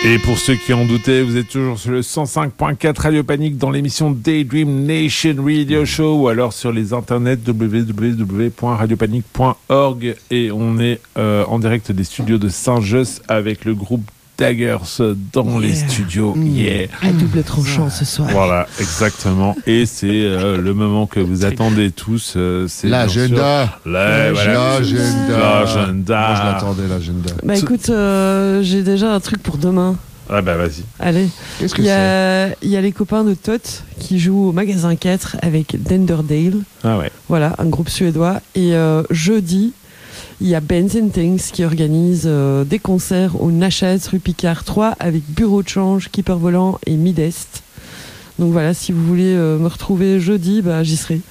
Et pour ceux qui en doutaient, vous êtes toujours sur le 105.4 Radio Panique dans l'émission Daydream Nation Radio Show ou alors sur les internets www.radiopanique.org et on est en direct des studios de Saint-Just avec le groupe Daggers dans les studios. À double tranchant ce soir. Voilà, exactement. Et c'est le moment que vous attendez tous. C'est l'agenda. L'agenda. Moi, je l'attendais, l'agenda. Bah écoute, j'ai déjà un truc pour demain. Ah bah vas-y. Allez. Qu'est-ce que il y a les copains de Tot qui jouent au magasin 4 avec Denderdale. Ah ouais. Voilà, un groupe suédois. Et jeudi, il y a Bands and Things qui organise des concerts au Nachaz rue Picard 3 avec Bureau de Change, Keeper Volant et Midest. Donc voilà, si vous voulez me retrouver jeudi, bah j'y serai.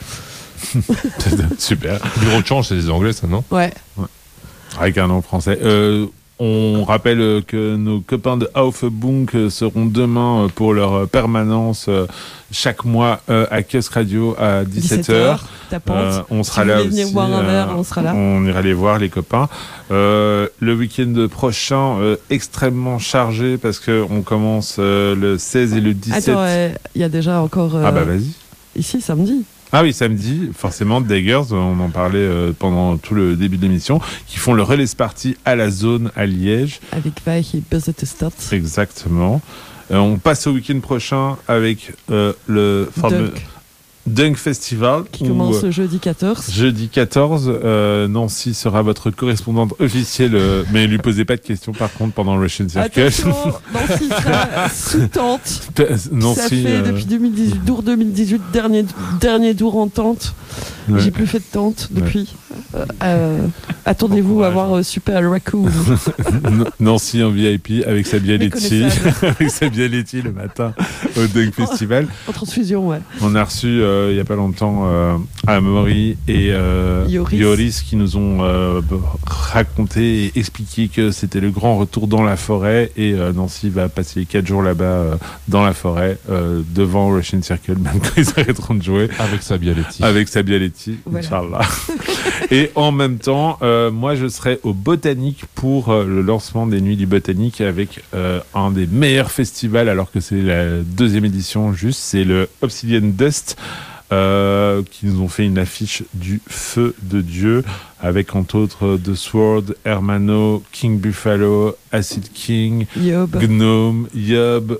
Super. Bureau de Change, c'est des Anglais, ça, non? Ouais. Avec un nom français. On rappelle que nos copains de Aufbunk seront demain pour leur permanence chaque mois à Kiosque Radio à 17h. On sera là aussi. Boire un verre, on sera là. On ira les voir, les copains. Le week-end prochain, extrêmement chargé parce qu'on commence le 16 et le 17. Attends, il y a déjà encore... Ah bah vas-y. Ici, samedi. Ah oui, samedi, forcément, Daggers, on en parlait pendant tout le début de l'émission, qui font le Release Party à la Zone à Liège. Avec Weich et Buzz at Start. Exactement. On passe au week-end prochain avec le fameux Dunk Festival. Qui commence le jeudi 14. Jeudi 14, Nancy sera votre correspondante officielle, mais ne lui posez pas de questions par contre pendant le Russian Circle. Attention, Nancy sera sous tente. Nancy, ça fait depuis 2018, Dour 2018, dernier Dour en tente. Ouais. J'ai plus fait de tente depuis. Attendez-vous à voir Super Raccoon. Nancy en VIP avec sa Bialetti, avec sa Bialetti le matin au Dunk Festival. En transfusion, ouais. On a reçu il n'y a pas longtemps Amaury et Yoris qui nous ont raconté et expliqué que c'était le grand retour dans la forêt et Nancy va passer 4 jours là-bas dans la forêt devant Russian Circle même quand ils arrêteront de jouer avec sa Bialetti. Avec sa Bialetti, voilà. Inch'Allah. Et en même temps, moi je serai au Botanique pour le lancement des Nuits du Botanique avec un des meilleurs festivals alors que c'est la 2e édition juste, c'est le Obsidian Dust. Qui nous ont fait une affiche du feu de Dieu avec entre autres The Sword, Hermano, King Buffalo, Acid King, Gnome, Yob,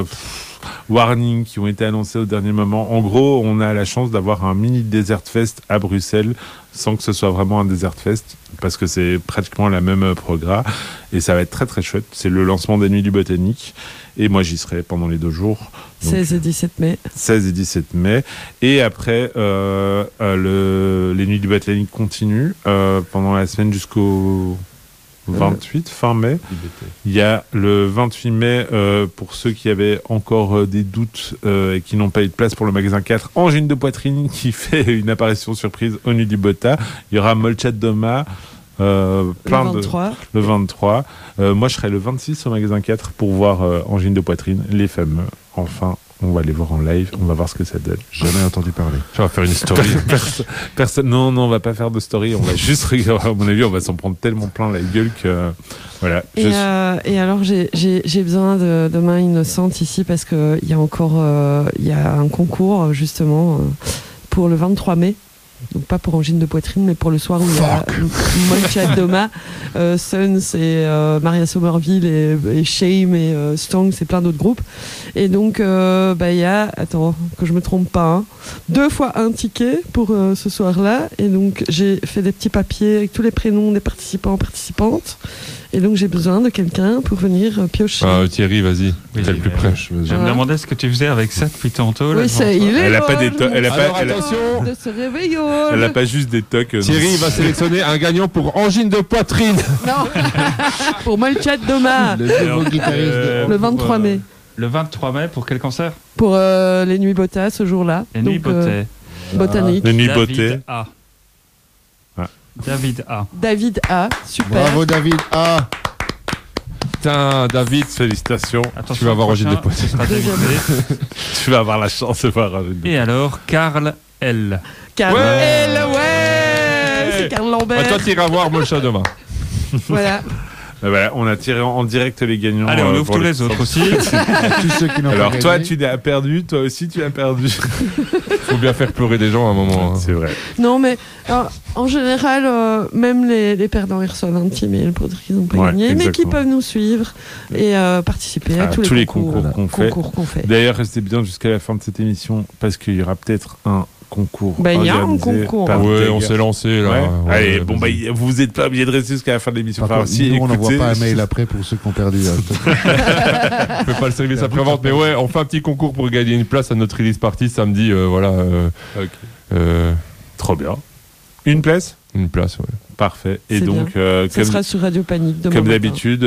Warning qui ont été annoncés au dernier moment. En gros, on a la chance d'avoir un mini Desert Fest à Bruxelles sans que ce soit vraiment un Desert Fest parce que c'est pratiquement la même programme et ça va être très très chouette. C'est le lancement des Nuits du Botanique et moi j'y serai pendant les 2 jours. Donc, 16 et 17 mai. 16 et 17 mai. Et après, les Nuits du Botanique continuent pendant la semaine jusqu'au 28, fin mai. Il y a le 28 mai, pour ceux qui avaient encore des doutes et qui n'ont pas eu de place pour le magasin 4, Angine de Poitrine qui fait une apparition surprise aux Nuits du Bota. Il y aura Molchat Doma. Le 23. Moi, je serai le 26 au magasin 4 pour voir Angine de Poitrine, les fameux. Enfin, on va les voir en live, on va voir ce que ça donne. Jamais entendu parler. Tu vas faire une story. Non, on va pas faire de story. On va juste regarder. À mon avis, on va s'en prendre tellement plein la gueule que voilà. Et alors, j'ai besoin de main innocente ici parce que il y a encore il y a un concours justement pour le 23 mai. Donc pas pour Angine de Poitrine, mais pour le soir où il y a Molchat Doma, Suns et Maria Somerville et Shame et Stong, c'est plein d'autres groupes. Et donc il y a, attends que je me trompe pas, 2 fois un ticket pour ce soir-là. Et donc j'ai fait des petits papiers avec tous les prénoms des participants participantes. Et donc j'ai besoin de quelqu'un pour venir piocher. Thierry, vas-y, t'es le plus près. Je me demandais ce que tu faisais avec ça depuis tantôt. Oui, elle a pas des tocs. Attention de ce réveillon. Elle a pas juste des tocs. Thierry va sélectionner un gagnant pour Angine de Poitrine. Non, pour Molchat Doma. Le 23 mai. Le 23 mai, pour quel concert? Pour les Nuits Bota ce jour-là. Les Nuits Bottais. Botanique. Les Nuits Bottais. David A. David A, super. Bravo David A. Putain, David, félicitations. Attention, tu vas avoir Angine de Poitrine. Tu vas avoir la chance de voir Angine de Poitrine. Et alors, Karl L. Karl L, ouais. C'est Karl Lambert. Toi, tu iras voir Molchat demain. Voilà. Voilà, on a tiré en direct les gagnants. Allez, on ouvre pour tous les autres aussi. Tous ceux qui n'ont pas Alors gagné. toi, tu as perdu, toi aussi, tu as perdu. Faut bien faire pleurer des gens à un moment. hein. C'est vrai. Non, mais alors, en général, même les perdants, ils reçoivent un petit mail pour dire qu'ils n'ont pas Ouais, gagné, mais qui exactement. peuvent nous suivre et participer à tous les concours qu'on fait. D'ailleurs, restez bien jusqu'à la fin de cette émission parce qu'il y aura peut-être un concours. Bah, il y a un organisé concours. par Ouais, Dagger. on s'est lancé là. Ouais. Ouais, Allez, ouais, bon, vas-y. vous n'êtes pas obligé de rester jusqu'à la fin de l'émission. Par Enfin, contre, si, nous, on n'envoie écoutez, pas un mail après pour ceux qui ont perdu. hein. On fait pas le service après-vente, mais ouais, on fait un petit concours pour gagner une place à notre release party samedi. Voilà, Ok. euh, Trop bien. Une place. une place. Ouais. Parfait. Et C'est donc, Ça sera sur Radio Panique demain comme matin. d'habitude,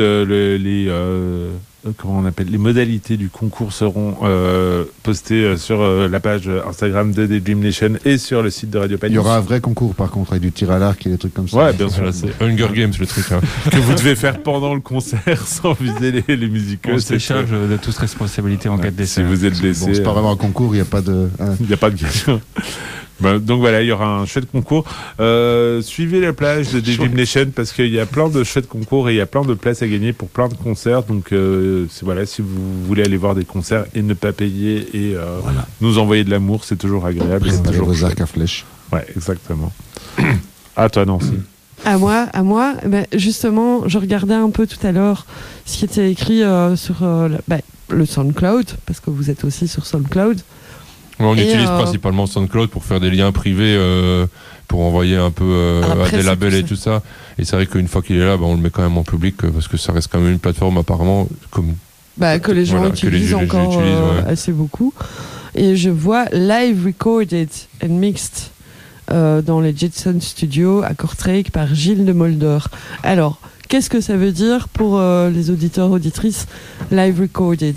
comment on appelle, les modalités du concours seront postées sur la page Instagram de Dream Nation et sur le site de Radio Il Panique. y aura un vrai concours par contre avec du tir à l'arc et des trucs comme ça. Ouais, bien sûr. Voilà, c'est Hunger Games le truc. Hein. Que vous devez faire pendant le concert sans viser les musicaux. On se décharge de toute responsabilité en cas de Si décès. vous êtes Bon, blessé, c'est pas vraiment un concours, il n'y a pas de. hein. il n'y a pas de gagnant. Donc voilà, il y aura un chouette concours. Suivez la plage de Dream Nation parce qu'il y a plein de chouettes concours et il y a plein de places à gagner pour plein de concerts. Donc voilà, si vous voulez aller voir des concerts et ne pas payer et nous envoyer de l'amour, c'est toujours agréable. et c'est Préparez toujours vos chouette. arcs à flèches. Ouais, exactement. À toi, Nancy. À moi, ben, justement, je regardais un peu tout à l'heure ce qui était écrit sur le SoundCloud, parce que vous êtes aussi sur SoundCloud. Ouais, on Et, utilise principalement SoundCloud pour faire des liens privés, pour envoyer un peu À la à presse des et labels tout et tout ça. Et c'est vrai qu'une fois qu'il est là, on le met quand même en public parce que ça reste quand même une plateforme apparemment comme Que les gens Voilà, que les utilisent gens encore utilisent, ouais. assez beaucoup. Et je vois live recorded and mixed dans les Jetson Studios à Kortrijk par Gilles de Molder. Alors, qu'est-ce que ça veut dire pour les auditeurs, auditrices, live recorded?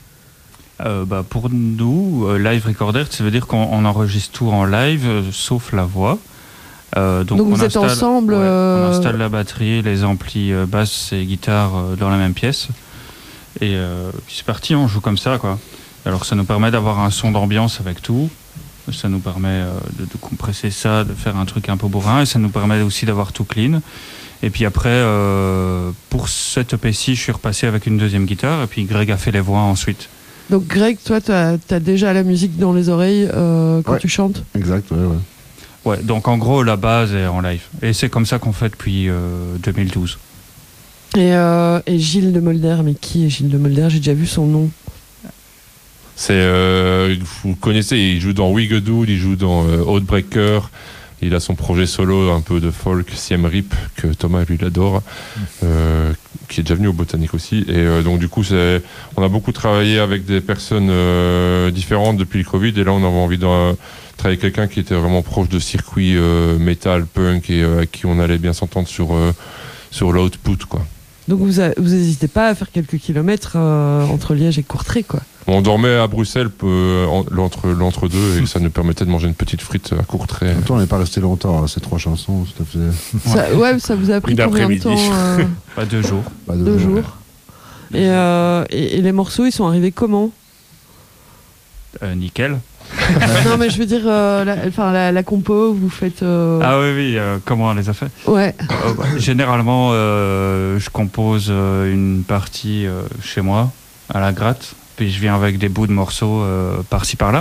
Pour nous, live recorder, ça veut dire qu'on enregistre tout en live, sauf la voix. Donc vous êtes ensemble, on installe la batterie, les amplis basse et guitare dans la même pièce. Et puis c'est parti, on joue comme ça, quoi. Alors ça nous permet d'avoir un son d'ambiance avec tout. Ça nous permet de compresser ça, de faire un truc un peu bourrin. Et ça nous permet aussi d'avoir tout clean. Et puis après, pour cette EP-ci, je suis repassé avec une deuxième guitare. Et puis Greg a fait les voix ensuite. Donc Greg, toi, tu as déjà la musique dans les oreilles quand Ouais. tu chantes? Exact, ouais. Ouais, donc en gros, la base est en live. Et c'est comme ça qu'on fait depuis 2012. Et Gilles de Molder, mais qui est Gilles de Molder? J'ai déjà vu son nom. c'est vous le connaissez, il joue dans Wigadood, il joue dans Outbreaker. Il a son projet solo un peu de folk, Siem Reap, que Thomas lui il adore, qui est déjà venu au Botanique aussi. Et donc du coup, on a beaucoup travaillé avec des personnes différentes depuis le Covid. Et là, on avait envie de travailler avec quelqu'un qui était vraiment proche de circuit metal, punk, et avec qui on allait bien s'entendre sur l'output, quoi. Donc vous n'hésitez pas à faire quelques kilomètres entre Liège et Courtrai, quoi. On dormait à Bruxelles l'entre-deux et ça nous permettait de manger une petite frite à Courtrai. En même temps, on n'est pas resté longtemps à ces 3 chansons. Ça faisait Ça vous a pris Une combien de après-midi. temps? Pas 2 jours. pas 2 jours. Et les morceaux, ils sont arrivés comment? Nickel. Non, mais je veux dire, la compo, vous faites... Ah oui, comment on les a fait? Ouais. Généralement, je compose une partie chez moi, à la gratte, puis je viens avec des bouts de morceaux par-ci par-là.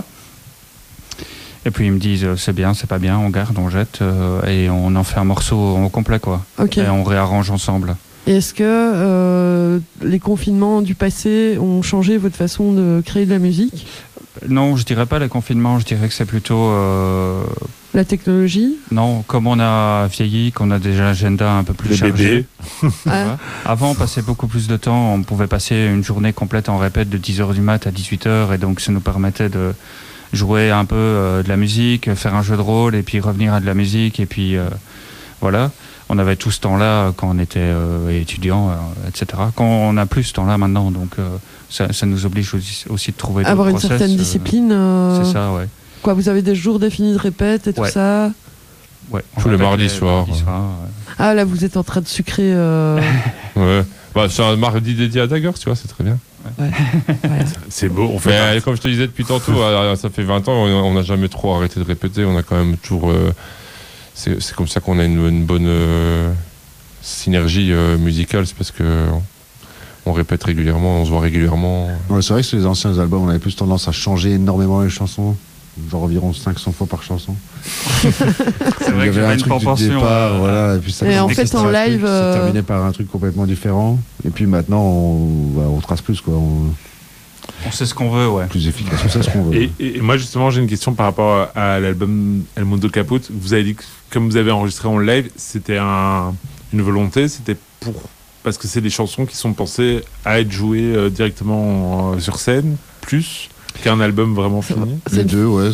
Et puis ils me disent c'est bien, c'est pas bien, on garde, on jette, et on en fait un morceau au complet, quoi. Ok. Et on réarrange ensemble. Et est-ce que les confinements du passé ont changé votre façon de créer de la musique? Non, je dirais pas les confinements, je dirais que c'est plutôt... La technologie? Non, comme on a vieilli, qu'on a déjà l'agenda un peu plus Les chargé. bébés. Ah, Avant, on passait beaucoup plus de temps. On pouvait passer une journée complète en répète de 10h du mat à 18h. Et donc, ça nous permettait de jouer un peu de la musique, faire un jeu de rôle et puis revenir à de la musique. Et puis, voilà. On avait tout ce temps-là quand on était étudiant, etc. Quand on n'a plus ce temps-là maintenant. Donc, ça nous oblige aussi de trouver avoir une process, certaine discipline. C'est ça, ouais. Quoi, vous avez des jours définis de répète et tout Ouais. ça? Ouais, Tous les mardis soirs. Ah, là, vous êtes en train de sucrer... Ouais. Bah, c'est un mardi dédié à Dagger, tu vois, c'est très bien. Ouais. C'est beau, on fait Mais partie. comme je te disais depuis tantôt, ça fait 20 ans, on n'a jamais trop arrêté de répéter. On a quand même toujours. C'est comme ça qu'on a une bonne. synergie musicale, c'est parce que on répète régulièrement, on se voit régulièrement. Ouais, c'est vrai que sur les anciens albums, on avait plus tendance à changer énormément les chansons, genre environ 500 fois par chanson. C'est vrai Il y avait un truc du départ, voilà, et puis ça Et en fait, en live, ça terminait par un truc complètement différent. Et puis maintenant, on trace plus, quoi. On sait ce qu'on veut, ouais. Plus efficace, on sait ce qu'on veut. Et moi, justement, j'ai une question par rapport à l'album El Mundo Caput. Vous avez dit que, comme vous avez enregistré en live, c'était une volonté, c'était parce que c'est des chansons qui sont pensées à être jouées directement sur scène, plus qu'un album vraiment fini. Les deux, ouais,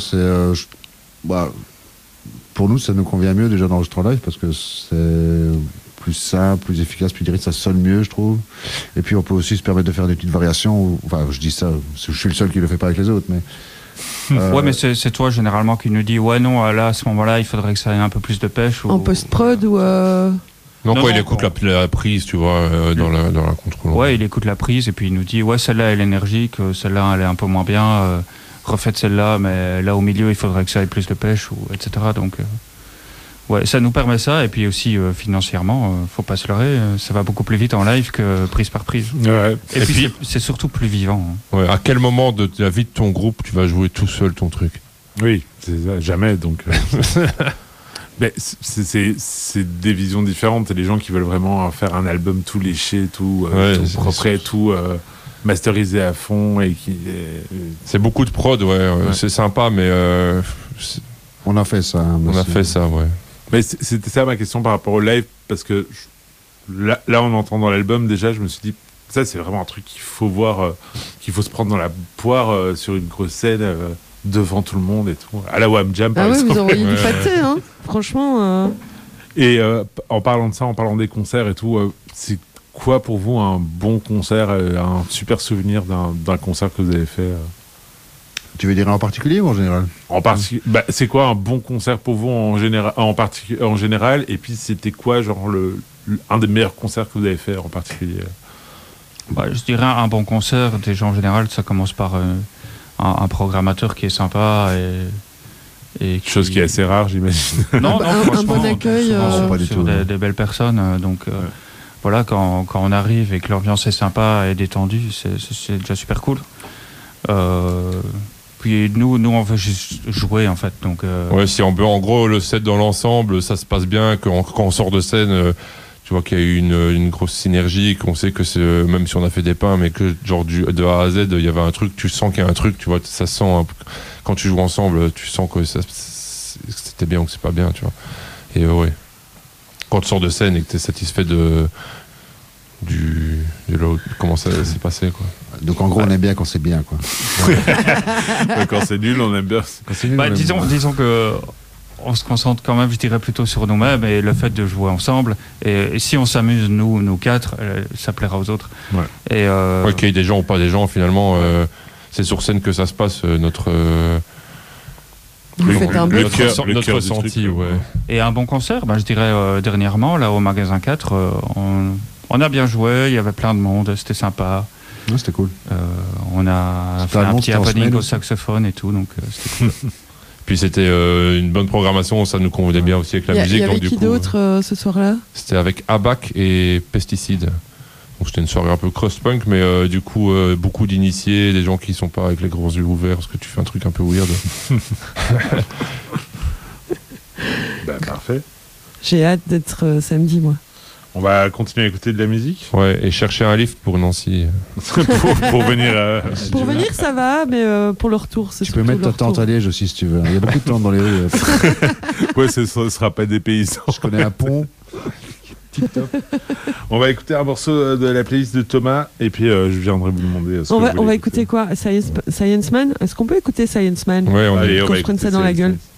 pour nous, ça nous convient mieux déjà d'enregistrer en live parce que c'est plus simple, plus efficace, plus direct, ça sonne mieux, je trouve. Et puis on peut aussi se permettre de faire des petites variations. Enfin, je dis ça, je suis le seul qui le fait pas avec les autres, mais. Ouais, mais c'est toi généralement qui nous dit ouais non, là à ce moment-là, il faudrait que ça ait un peu plus de pêche. En post-prod ou. Non, Non, il écoute la prise, tu vois, dans la contrôle. Ouais, il écoute la prise et puis il nous dit ouais, celle-là elle est énergique, celle-là elle est un peu moins bien, refaites celle-là, mais là au milieu il faudrait que ça ait plus de pêche, etc. Donc ouais, ça nous permet ça, et puis aussi financièrement, faut pas se leurrer, ça va beaucoup plus vite en live que prise par prise. Ouais. Et puis c'est surtout plus vivant. Hein. Ouais, à quel moment de la vie de ton groupe tu vas jouer tout seul ton truc? Oui, c'est ça, jamais. Donc, mais c'est des visions différentes. Et les gens qui veulent vraiment faire un album tout léché, tout propre, tout masterisé à fond et qui. C'est beaucoup de prod, ouais. C'est sympa, mais on a fait ça. Hein, on a fait ça, ouais. Mais c'était ça ma question par rapport au live, parce que là en entendant l'album, déjà, je me suis dit, ça c'est vraiment un truc qu'il faut voir, qu'il faut se prendre dans la poire sur une grosse scène devant tout le monde et tout. À la Wham Jam, par exemple. Ah oui, vous envoyez du pâté, hein. Franchement. Et en parlant de ça, en parlant des concerts et tout, c'est quoi pour vous un bon concert, un super souvenir d'un concert que vous avez fait Tu veux dire en particulier ou en général? C'est quoi un bon concert pour vous en général, et puis c'était quoi genre un des meilleurs concerts que vous avez fait en particulier? Je dirais un bon concert, déjà en général, ça commence par un programmateur qui est sympa et chose qui est assez rare, j'imagine. Non, un bon accueil, sur des belles personnes, donc voilà, quand on arrive et que l'ambiance est sympa et détendue, c'est déjà super cool. Puis nous on veut juste jouer en fait, donc ouais, si en gros le set dans l'ensemble ça se passe bien, quand on sort de scène tu vois qu'il y a eu une grosse synergie, qu'on sait que c'est, même si on a fait des pains, mais que genre de A à Z il y avait un truc, tu sens qu'il y a un truc, tu vois, ça sent quand tu joues ensemble, tu sens que c'était bien ou que c'est pas bien, tu vois. Et ouais, quand tu sors de scène et que tu es satisfait de comment ça s'est passé, quoi. Donc en gros on aime bien quand c'est bien, quoi. Quand c'est nul on aime bien. Quand c'est nul, on aime bien. Disons que on se concentre quand même, je dirais, plutôt sur nous-mêmes et le fait de jouer ensemble. Et si on s'amuse, nous quatre, ça plaira aux autres. Ouais. Et qu'il y ait des gens ou pas des gens, finalement, c'est sur scène que ça se passe, notre ressenti. Ouais. Et un bon concert, je dirais, dernièrement, là, au magasin 4, on a bien joué, il y avait plein de monde, c'était sympa. Ouais, c'était cool. On a fait un petit happening au saxophone et tout, donc c'était cool. Puis c'était une bonne programmation, ça nous convenait bien aussi avec la musique. Il y avait donc, qui d'autre ce soir-là? C'était avec Abac et Pesticides. Donc c'était une soirée un peu cross-punk, mais du coup beaucoup d'initiés, des gens qui sont pas avec les gros yeux ouverts parce que tu fais un truc un peu weird. Parfait. J'ai hâte d'être samedi, moi. On va continuer à écouter de la musique. Ouais, et chercher un lift pour Nancy. pour venir. Pour venir, ça va, mais pour le retour, c'est tu peux mettre ta tente à Liège aussi si tu veux. Il y a beaucoup de tentes dans les rues. Ouais, ce sera pas des paysans. Je connais un pont. Tip-top. On va écouter un morceau de la playlist de Thomas et puis je viendrai vous demander. On va écouter quoi? Science Man? Est-ce qu'on peut écouter Science Man? Ouais, qu'on se prenne ça dans la gueule.